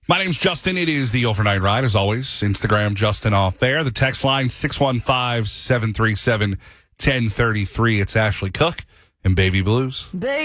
My name's Justin. It is the Overnight Ride, as always. Instagram, Justin Off There. The text line, 615-737-1033. It's Ashley Cook and Baby Blues.